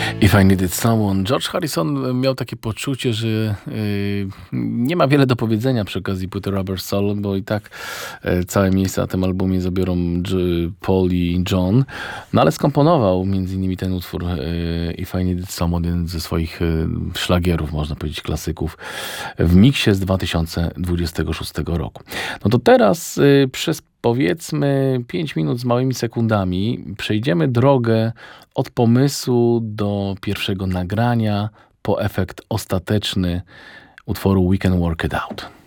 If I Needed Someone. George Harrison miał takie poczucie, że nie ma wiele do powiedzenia przy okazji płyty Rubber Soul, bo i tak całe miejsce na tym albumie zabiorą Paul i John. No ale skomponował między innymi ten utwór If I Needed Someone, jeden ze swoich szlagierów, można powiedzieć klasyków, w miksie z 2026 roku. No to teraz przez powiedzmy 5 minut z małymi sekundami przejdziemy drogę od pomysłu do pierwszego nagrania po efekt ostateczny utworu We Can Work It Out.